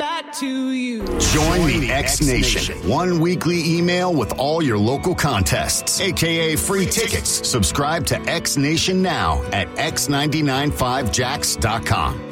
back to you. Join the X Nation. One weekly email with all your local contests, a.k.a. free tickets. Subscribe to X Nation now at x995jax.com.